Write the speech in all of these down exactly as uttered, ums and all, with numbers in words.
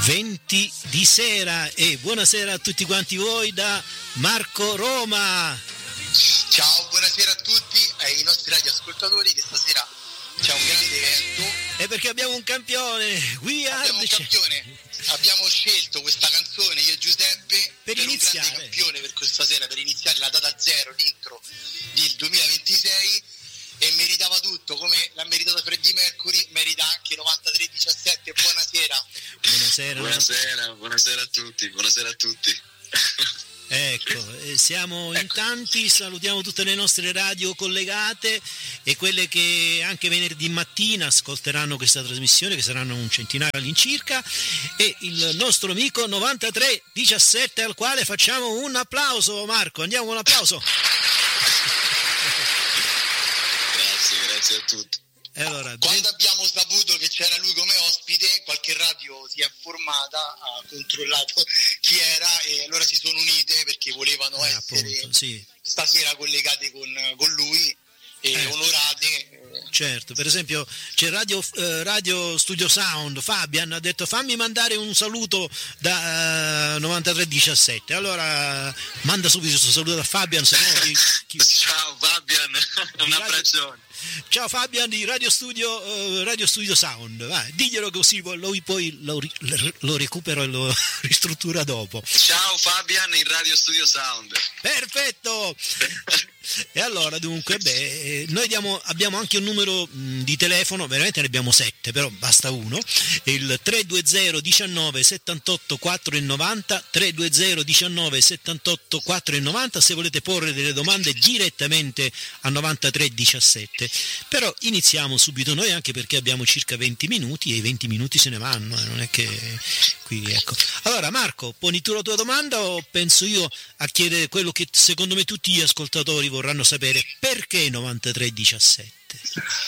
venti di sera, e buonasera a tutti quanti voi da Marco Roma. Ciao, buonasera a tutti, ai nostri radioascoltatori, che stasera c'è un grande evento. E perché abbiamo un campione, We Are abbiamo un campione, abbiamo scelto questa canzone io e Giuseppe per, per iniziare. un grande campione per questa sera, per iniziare la data zero, l'intro del duemilaventisei, e meritava tutto, come l'ha meritato Freddie Mercury, merita anche novantatré diciassette. Buonasera. Buonasera. Buonasera, buonasera a tutti, buonasera a tutti. Ecco, eh, siamo in tanti, salutiamo tutte le nostre radio collegate e quelle che anche venerdì mattina ascolteranno questa trasmissione, che saranno un centinaio all'incirca, e il nostro amico novantatré diciassette al quale facciamo un applauso. Marco, andiamo un applauso. Grazie, grazie a tutti. Allora, quando ben... abbiamo saputo che c'era lui come ospite, qualche radio si è informata, ha controllato chi era e allora si sono unite perché volevano eh, essere appunto, sì. stasera collegate con, con lui e eh. onorate. Certo, per esempio c'è Radio, eh, Radio Studio Sound, Fabian ha detto fammi mandare un saluto da uh, novantatré diciassette, allora manda subito questo saluto da Fabian, se no chi, chi... Ciao Fabian, un abbraccione. Ciao Fabian di Radio Studio, uh, Radio Studio Sound, vai, diglielo così lui poi lo, lo recupero e lo ristruttura dopo. Ciao Fabian in Radio Studio Sound. Perfetto. E allora dunque, beh, noi diamo, abbiamo anche un numero mh, di telefono, veramente ne abbiamo sette, però basta uno, il tre due zero diciannove settantotto quattro e novanta, tre due zero diciannove settantotto quattro e novanta, se volete porre delle domande direttamente a novantatré diciassette. Però iniziamo subito noi, anche perché abbiamo circa venti minuti e i venti minuti se ne vanno, eh, non è che qui, ecco. Allora Marco, poni tu la tua domanda o penso io a chiedere quello che secondo me tutti gli ascoltatori vorranno sapere: perché novantatré diciassette?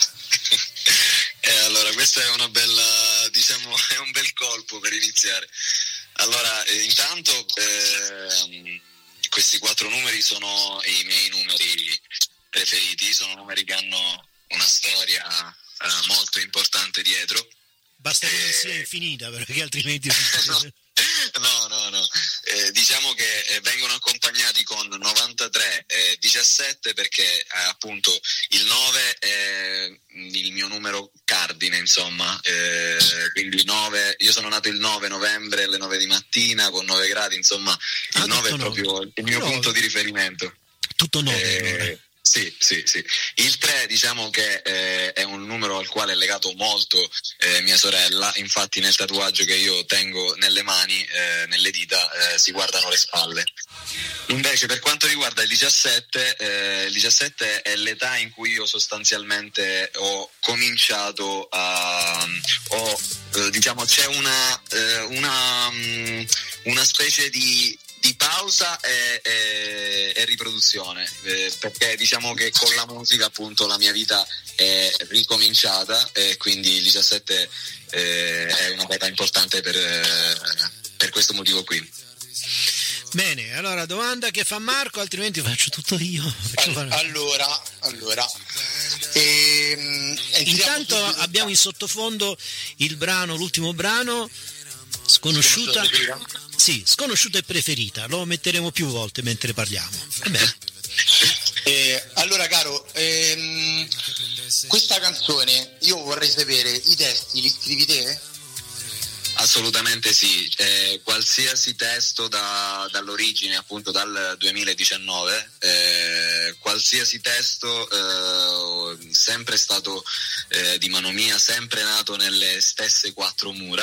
Eh, allora, questa è una bella, diciamo, è un bel colpo per iniziare. Allora, eh, intanto eh, questi quattro numeri sono i miei numeri preferiti, sono numeri che hanno una storia eh, molto importante dietro. Basta che non sia infinita, perché altrimenti no, no, no. Eh, diciamo che eh, vengono accompagnati con novantatré e diciassette perché eh, appunto il nove è il mio numero cardine, insomma, eh, quindi nove, io sono nato il nove novembre alle nove di mattina con nove gradi, insomma, il ah, nove è proprio nove. Il mio nove. Punto di riferimento. Tutto nove, eh, allora. Sì, sì, sì. Il tre diciamo che eh, è un numero al quale è legato molto eh, mia sorella, infatti nel tatuaggio che io tengo nelle mani, eh, nelle dita, eh, si guardano le spalle. Invece per quanto riguarda il diciassette, eh, il diciassette è l'età in cui io sostanzialmente ho cominciato a... Ho, eh, diciamo c'è una, eh, una, um, una specie di... di pausa e, e, e riproduzione, eh, perché diciamo che con la musica appunto la mia vita è ricominciata e quindi il diciassette eh, è una data importante per, eh, per questo motivo qui. Bene, allora domanda che fa Marco, altrimenti faccio tutto io. Faccio allora, allora ehm, intanto abbiamo in sottofondo il brano, l'ultimo brano, Sconosciuta. Sì, Sconosciuta e preferita, lo metteremo più volte mentre parliamo. Eh, allora caro, ehm, questa canzone io vorrei sapere, i testi li scrivi te? Assolutamente sì, eh, qualsiasi testo da, dall'origine, appunto dal duemiladiciannove, eh, qualsiasi testo eh, sempre stato eh, di mano mia, sempre nato nelle stesse quattro mura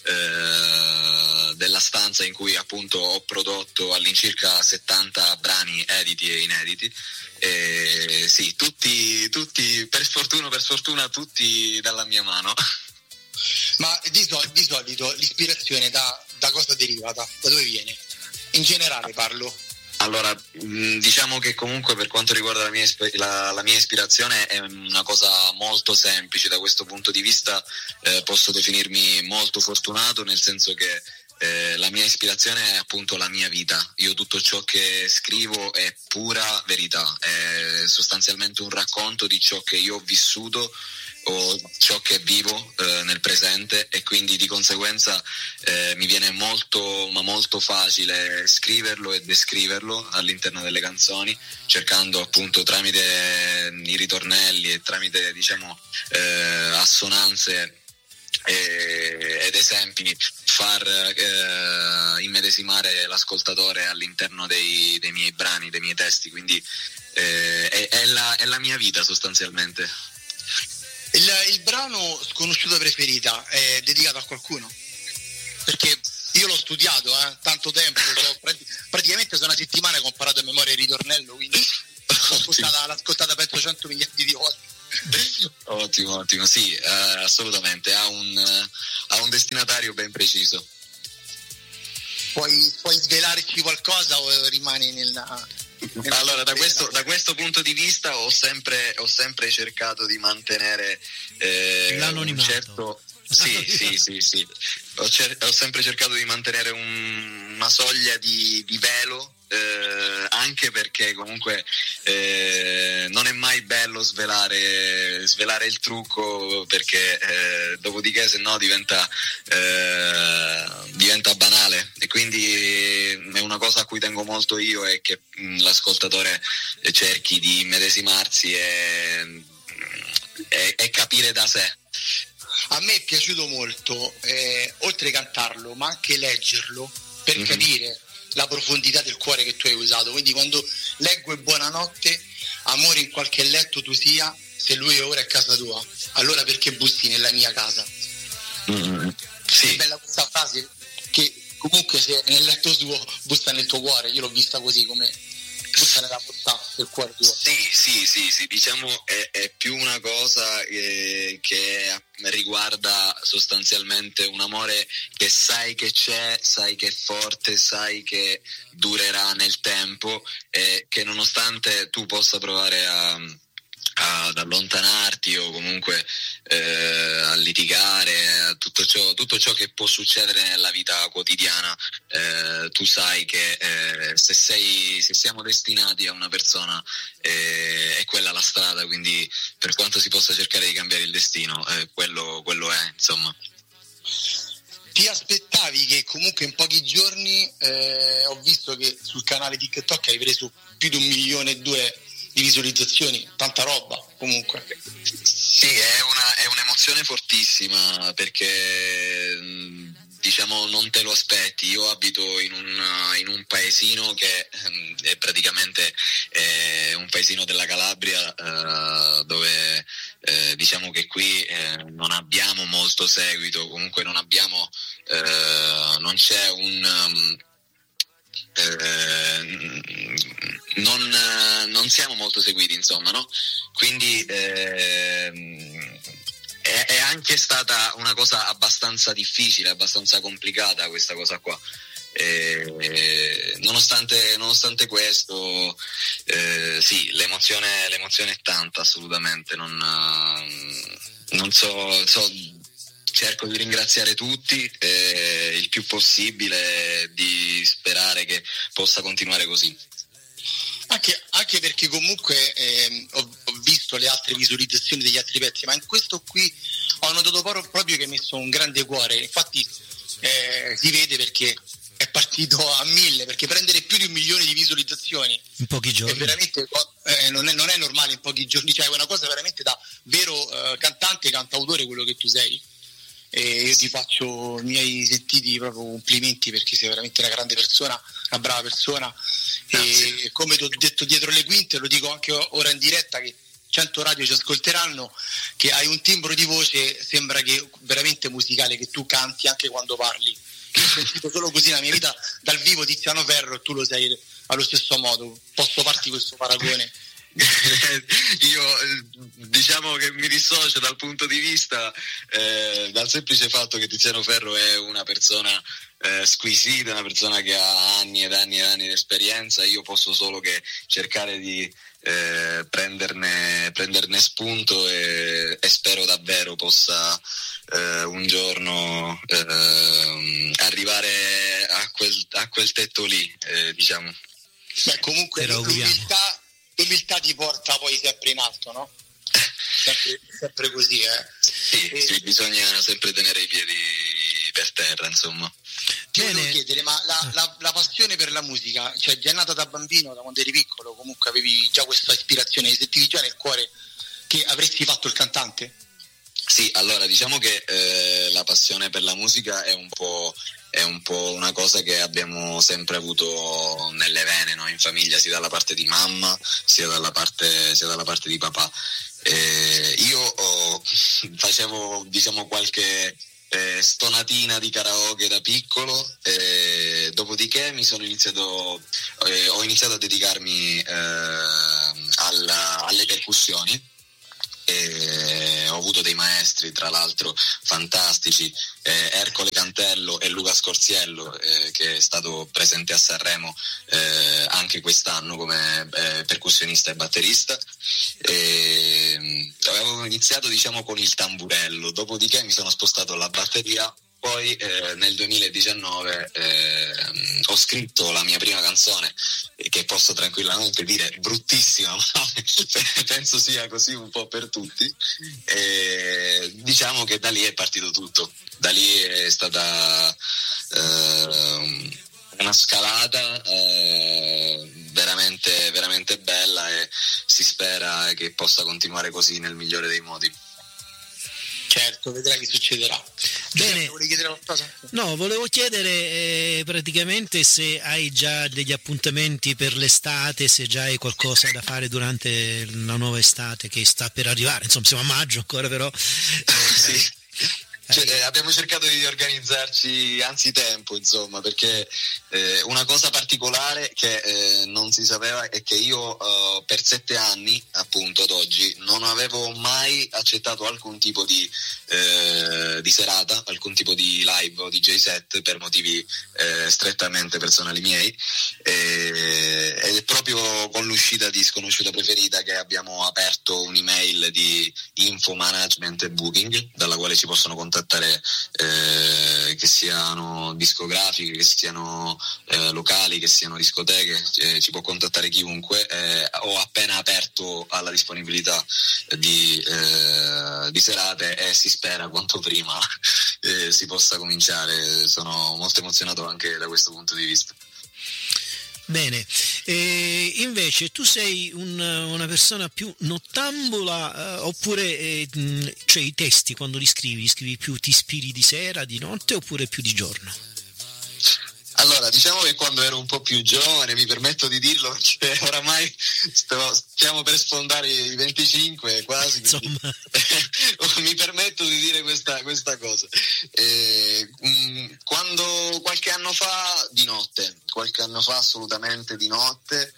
della stanza in cui appunto ho prodotto all'incirca settanta brani editi e inediti, e sì, tutti, tutti per sfortuna, per sfortuna tutti dalla mia mano. Ma di, sol- di solito l'ispirazione da, da cosa deriva? Da, da dove viene? In generale parlo. Allora, diciamo che comunque per quanto riguarda la mia, la, la mia ispirazione è una cosa molto semplice. Da questo punto di vista eh, posso definirmi molto fortunato, nel senso che eh, la mia ispirazione è appunto la mia vita. Io tutto ciò che scrivo è pura verità, è sostanzialmente un racconto di ciò che io ho vissuto o ciò che vivo eh, nel presente, e quindi di conseguenza eh, mi viene molto ma molto facile scriverlo e descriverlo all'interno delle canzoni, cercando appunto tramite i ritornelli e tramite diciamo eh, assonanze e, ed esempi far eh, immedesimare l'ascoltatore all'interno dei, dei miei brani, dei miei testi, quindi eh, è, è, la, è la mia vita sostanzialmente. Il, il brano Sconosciuta Preferita è dedicato a qualcuno? Perché io l'ho studiato eh, tanto tempo, so, praticamente sono una settimana che ho imparato a memoria il ritornello, quindi l'ho ascoltata, l'ho ascoltata penso cento miliardi di volte. Ottimo, ottimo, sì, eh, assolutamente, ha un, uh, ha un destinatario ben preciso. Puoi, puoi svelarci qualcosa o rimani nella... Allora, da questo, da questo punto di vista ho sempre, ho sempre cercato di mantenere eh, l'anonimato. Un certo, sì, sì, sì, sì. Ho, cer- ho sempre cercato di mantenere un, una soglia di, di velo, eh, anche perché comunque eh, non è mai bello svelare, svelare il trucco, perché eh, dopodiché se no diventa, eh, diventa banale, e quindi è una cosa a cui tengo molto io, è che mh, l'ascoltatore cerchi di immedesimarsi e, e, e capire da sé. A me è piaciuto molto, eh, oltre a cantarlo, ma anche leggerlo per mm-hmm. capire la profondità del cuore che tu hai usato. Quindi quando leggo il buonanotte, amore in qualche letto tu sia, se lui ora è a casa tua, allora perché bussi nella mia casa? Mm-hmm. Sì. È bella questa frase, che comunque se è nel letto suo bussa nel tuo cuore. Io l'ho vista così, come bussa nella porta del cuore tuo. Sì, sì, sì, sì, diciamo è, è più una cosa che, che riguarda sostanzialmente un amore che sai che c'è, sai che è forte, sai che durerà nel tempo, e che nonostante tu possa provare a ad allontanarti o comunque eh, a litigare, a tutto ciò, tutto ciò che può succedere nella vita quotidiana, eh, tu sai che eh, se sei, se siamo destinati a una persona eh, è quella la strada, quindi per quanto si possa cercare di cambiare il destino, eh, quello, quello è, insomma. Ti aspettavi che comunque in pochi giorni, eh, ho visto che sul canale TikTok hai preso più di un milione e due di visualizzazioni, tanta roba comunque. Sì, è una, è un'emozione fortissima, perché diciamo non te lo aspetti. Io abito in un, in un paesino che è praticamente è un paesino della Calabria, eh, dove eh, diciamo che qui eh, non abbiamo molto seguito, comunque non abbiamo eh, non c'è un um, Eh, non, non siamo molto seguiti, insomma, no? Quindi eh, è, è anche stata una cosa abbastanza difficile, abbastanza complicata questa cosa qua. Eh, nonostante, nonostante questo, eh, sì, l'emozione, l'emozione è tanta, assolutamente. Non, non so, so cerco di ringraziare tutti eh, il più possibile, di sperare che possa continuare così. Anche, anche perché comunque eh, ho, ho visto le altre visualizzazioni degli altri pezzi, ma in questo qui ho notato proprio che hai messo un grande cuore. Infatti eh, si vede perché è partito a mille, perché prendere più di un milione di visualizzazioni in pochi giorni è veramente eh, non, è, non è normale in pochi giorni, cioè è una cosa veramente da vero eh, cantante, cantautore, quello che tu sei. E io ti faccio i miei sentiti proprio complimenti, perché sei veramente una grande persona, una brava persona. Grazie. E come ti ho detto dietro le quinte, lo dico anche ora in diretta, che cento radio ci ascolteranno, che hai un timbro di voce, sembra che veramente musicale, che tu canti anche quando parli. Io ho sentito solo così nella mia vita dal vivo Tiziano Ferro, e tu lo sei allo stesso modo. Posso farti questo paragone? Io diciamo che mi dissocio dal punto di vista eh, dal semplice fatto che Tiziano Ferro è una persona eh, squisita, una persona che ha anni ed anni ed anni di esperienza. Io posso solo che cercare di eh, prenderne, prenderne spunto, e, e spero davvero possa eh, un giorno eh, arrivare a quel, a quel tetto lì, eh, diciamo. Beh, comunque l'umiltà l'umiltà ti porta poi sempre in alto, no? sempre, sempre così, eh. Sì, e... sì, bisogna sempre tenere i piedi per terra, insomma. Ti volevo chiedere, ma la, la, la passione per la musica, cioè già è nata da bambino, da quando eri piccolo, comunque avevi già questa ispirazione, sentivi già nel cuore che avresti fatto il cantante? Sì, allora diciamo che eh, la passione per la musica è un po', è un po' una cosa che abbiamo sempre avuto nelle vene, no? In famiglia, sia dalla parte di mamma sia dalla parte, sia dalla parte di papà. Eh, io oh, facevo diciamo qualche eh, stonatina di karaoke da piccolo, eh, dopodiché mi sono iniziato, eh, ho iniziato a dedicarmi eh, alla, alle percussioni. E ho avuto dei maestri tra l'altro fantastici, eh, Ercole Cantello e Luca Scorziello, eh, che è stato presente a Sanremo eh, anche quest'anno come eh, percussionista e batterista. E, avevo iniziato diciamo con il tamburello, dopodiché mi sono spostato alla batteria. Poi eh, nel duemiladiciannove eh, ho scritto la mia prima canzone, eh, che posso tranquillamente dire bruttissima, ma penso sia così un po' per tutti. E diciamo che da lì è partito tutto, da lì è stata eh, una scalata eh, veramente, veramente bella, e si spera che possa continuare così nel migliore dei modi. Certo, vedrai che succederà. Bene. Volevi chiedere qualcosa? No, volevo chiedere eh, praticamente se hai già degli appuntamenti per l'estate, se già hai qualcosa da fare durante la nuova estate che sta per arrivare, insomma siamo a maggio ancora, però eh, sì. Cioè, eh, abbiamo cercato di organizzarci anzitempo, insomma, perché eh, una cosa particolare che eh, non si sapeva è che io eh, per sette anni, appunto ad oggi, non avevo mai accettato alcun tipo di, eh, di serata, alcun tipo di live o D J set per motivi eh, strettamente personali miei, e, ed è proprio con l'uscita di Sconosciuta Preferita che abbiamo aperto un'email di info management e booking, dalla quale ci possono contattare Eh, che siano discografiche, che siano eh, locali, che siano discoteche, eh, ci può contattare chiunque. Eh, ho appena aperto alla disponibilità di, eh, di serate e si spera quanto prima eh, si possa cominciare. Sono molto emozionato anche da questo punto di vista. Bene, e invece tu sei un, una persona più nottambula eh, oppure eh, cioè i testi quando li scrivi, li scrivi più, ti ispiri di sera, di notte oppure più di giorno? Allora, diciamo che quando ero un po' più giovane, mi permetto di dirlo perché oramai sto, stiamo per sfondare i venticinque quasi, quindi mi permetto di dire questa, questa cosa. Eh, quando qualche anno fa, di notte, qualche anno fa assolutamente di notte,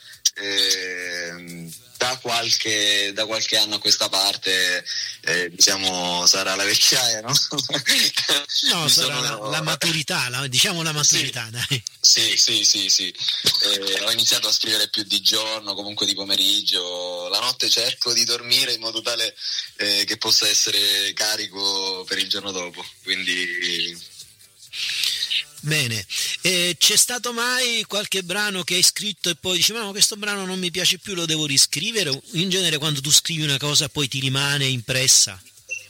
eh, da qualche da qualche anno a questa parte eh, diciamo sarà la vecchiaia, no? No, sarà sono... la, la maturità, la, diciamo la maturità, sì. dai. Sì, sì, sì, sì. Eh, ho iniziato a scrivere più di giorno, comunque di pomeriggio. La notte cerco di dormire in modo tale eh, che possa essere carico per il giorno dopo, quindi... Bene, eh, c'è stato mai qualche brano che hai scritto e poi dici ma no, questo brano non mi piace più, lo devo riscrivere? In genere quando tu scrivi una cosa poi ti rimane impressa?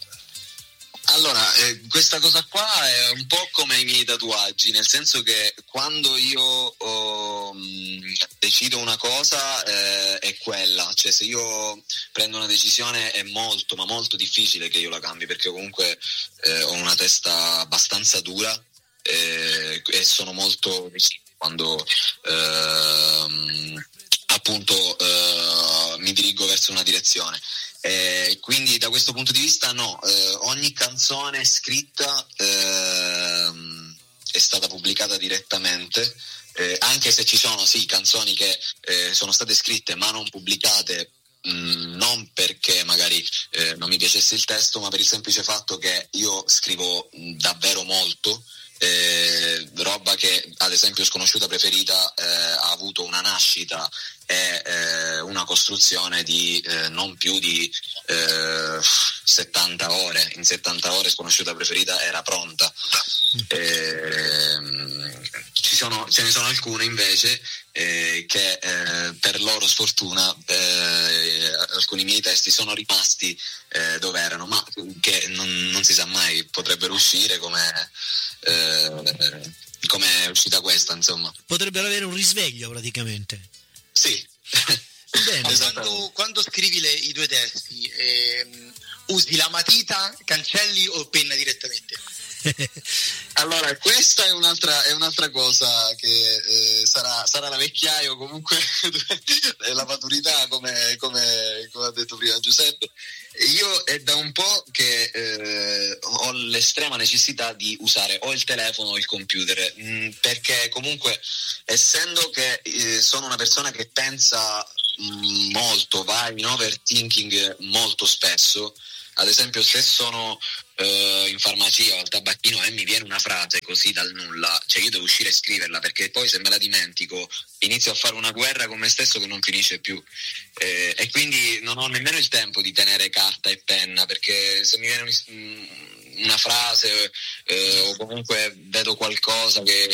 Allora, eh, questa cosa qua è un po' come i miei tatuaggi, nel senso che quando io oh, mh, decido una cosa eh, è quella, cioè se io prendo una decisione è molto ma molto difficile che io la cambi, perché comunque eh, ho una testa abbastanza dura eh, e sono molto quando eh, appunto eh, mi dirigo verso una direzione. Eh, quindi da questo punto di vista no, eh, ogni canzone scritta eh, è stata pubblicata direttamente, eh, anche se ci sono sì canzoni che eh, sono state scritte ma non pubblicate, mh, non perché magari eh, non mi piacesse il testo, ma per il semplice fatto che io scrivo mh, davvero molto. Eh, roba che ad esempio Sconosciuta Preferita eh, ha avuto una nascita e eh, una costruzione di eh, non più di eh, settanta ore. In settanta ore Sconosciuta Preferita era pronta. Eh, ci sono, ce ne sono alcune invece eh, che eh, per loro sfortuna eh, alcuni miei testi sono rimasti eh, dove erano, ma che non, non si sa mai, potrebbero uscire come eh, come è uscita questa, insomma. Potrebbero avere un risveglio praticamente. Sì. Bene. Quando, quando scrivi le, i tuoi testi ehm, usi la matita, cancelli o penna direttamente? Allora, questa è un'altra, è un'altra cosa che eh, sarà, sarà la vecchiaia o comunque la maturità, come, come, come ha detto prima Giuseppe. Io è da un po' che eh, ho l'estrema necessità di usare o il telefono o il computer, mh, perché comunque essendo che eh, sono una persona che pensa mh, molto, va in overthinking molto spesso. Ad esempio, se sono eh, in farmacia o al tabacchino e mi viene una frase così dal nulla, cioè io devo uscire e scriverla, perché poi se me la dimentico inizio a fare una guerra con me stesso che non finisce più, eh, e quindi non ho nemmeno il tempo di tenere carta e penna, perché se mi viene un, una frase eh, o comunque vedo qualcosa che